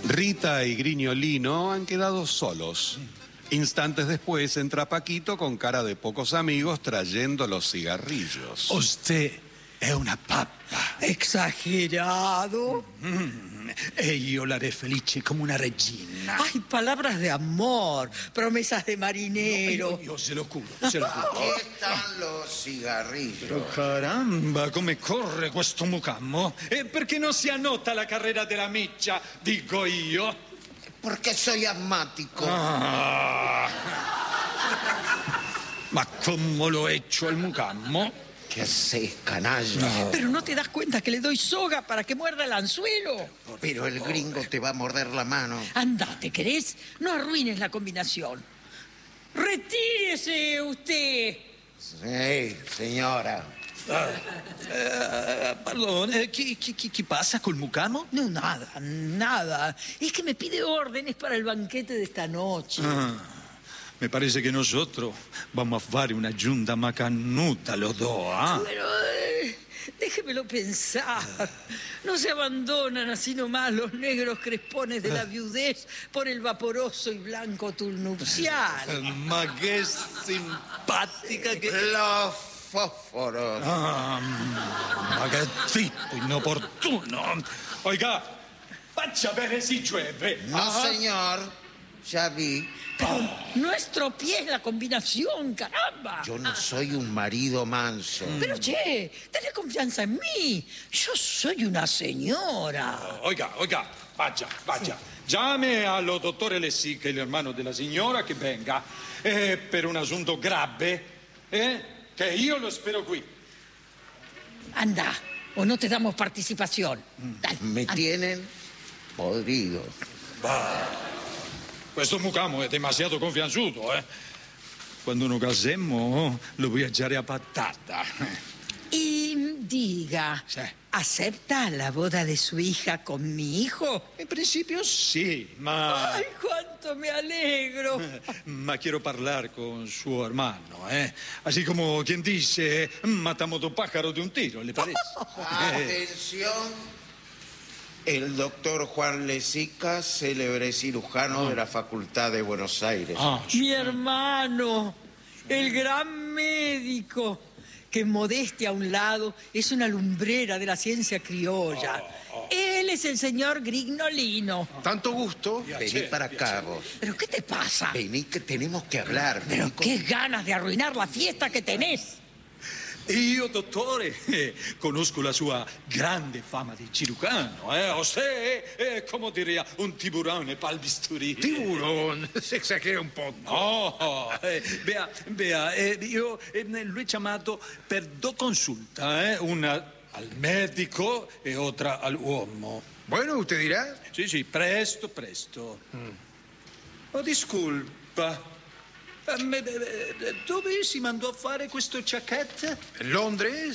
Rita y Grignolino han quedado solos. Instantes después entra Paquito con cara de pocos amigos trayendo los cigarrillos. Usted è una pappa. Exagerado. E io la re felice come una regina. Ay, palabras de amor, promesas de marinero. Io se lo curo, se lo curo. Aquí están los cigarrillos. Oh, caramba, come corre questo mucammo. E perché non si annota la carrera della miccia, dico io. Porque soy asmático. Ma come lo hecho il mucammo? ¿Qué haces, canalla? Pero no te das cuenta que le doy soga para que muerda el anzuelo. Pero el gringo te va a morder la mano. Andate, ¿querés? No arruines la combinación. ¡Retírese usted! Sí, señora. Pardon, chi passa col mucamo? No, nada. Es que me pide órdenes para el banquete de esta noche. Me parece che nosotros vamos a fare una giunta macanuta los dos, ¿ah? Pero déjemelo pensar. No se abandonan así nomás los negros crespones de la viudez por el vaporoso y blanco tul nupcial. Ma che simpatica che... Los fósforos. Ma che tipo inopportuno. Oiga, faccia bene si llueve. No, señor. Ya vi. Pero no estropees la combinación, caramba. Yo no soy un marido manso. Pero, che, tenés confianza en mí. Yo soy una señora. Oiga, vaya. Llame allo dottore Lessica, il hermano della signora, che venga per un asunto grave, che io lo spero qui. Anda, o no te damos participación. Dale, Me anda. tienen podridos. Questo mucamo è demasiado confianzuto, Quando nos casemos lo voy a echare a patata. Y diga, Sí. ¿acepta la boda de su hija con mi hijo? In principio sì, ma... ¡Ay, cuánto me alegro! Ma quiero parlare con suo hermano, Así como quien dice, matamos dos pájaros de un tiro, ¿le parece? Atención. El doctor Juan Lessica, célebre cirujano de la Facultad de Buenos Aires. Mi hermano, el gran médico, que modestia a un lado es una lumbrera de la ciencia criolla. Él es el señor Grignolino. Tanto gusto. Vení para acá, vos. ¿Pero qué te pasa? Vení que tenemos que hablar. Pero Vení con- qué ganas de arruinar la fiesta que tenés. Io, dottore, conosco la sua grande fama di cirurgiano, José è, come diria, un tiburone pal bisturi. Tiburón. Se exagera un poco. No, vea, io l'ho chiamato per due consulte, una al medico e otra all'uomo. Bueno, usted dirá. Sì, presto. Oh, disculpa. Dove si mandò a fare questo jacket? En Londres,